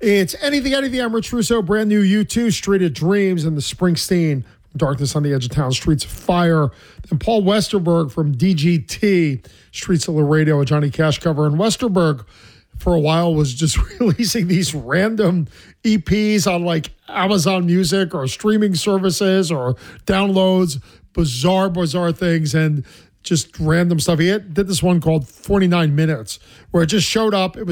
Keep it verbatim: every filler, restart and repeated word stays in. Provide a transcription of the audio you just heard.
It's Anything, Anything. I'm Rich Russo. Brand new U two, Street of Dreams, and the Springsteen, Darkness on the Edge of Town, Streets of Fire. And Paul Westerberg from D G T, Streets of Laredo, a Johnny Cash cover. And Westerberg, for a while, was just releasing these random E Ps on like Amazon Music or streaming services or downloads, bizarre, bizarre things, and just random stuff. He had, did this one called forty-nine minutes, where it just showed up. It was